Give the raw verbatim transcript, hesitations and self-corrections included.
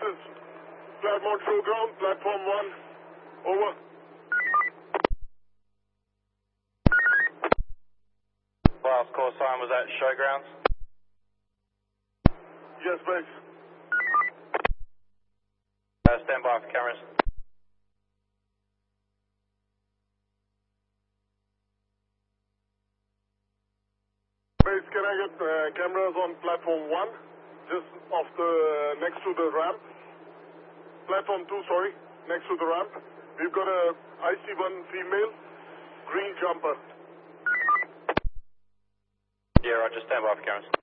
is Claremont Showground, platform one. Over. Last call sign was at Showgrounds. Yes, base. Uh, stand by for cameras. Base, can I get uh, cameras on platform one? Just off the, next to the ramp. Platform two, sorry, next to the ramp. We've got a I C one female, green jumper. Yeah, Roger, stand by for cameras.